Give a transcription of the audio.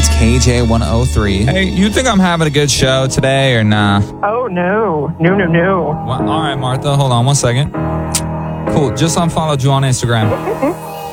It's KJ103. Hey, you think I'm having a good show today or nah? Oh, no. Well, all right, Martha, hold on one second. Cool, just unfollowed you on Instagram.